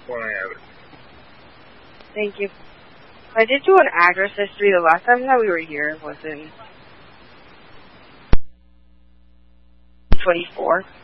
when I have it. Thank you. I did do an address history. The last time that we were here was in 24.